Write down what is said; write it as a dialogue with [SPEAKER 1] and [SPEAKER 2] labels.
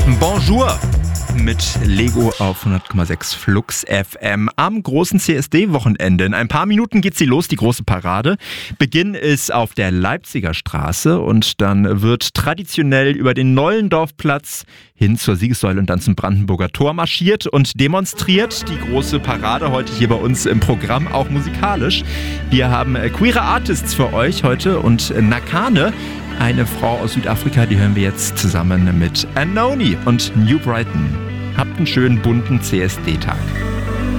[SPEAKER 1] Bonjour mit Lego auf 100,6 Flux FM am großen CSD-Wochenende. In ein paar Minuten geht sie los, die große Parade. Beginn ist auf der Leipziger Straße und dann wird traditionell über den Nollendorfplatz hin zur Siegessäule und dann zum Brandenburger Tor marschiert und demonstriert. Die große Parade heute hier bei uns im Programm, auch musikalisch. Wir haben queere Artists für euch heute und Nakane, eine Frau aus Südafrika, die hören wir jetzt zusammen mit Anoni und New Brighton. Habt einen schönen bunten CSD-Tag.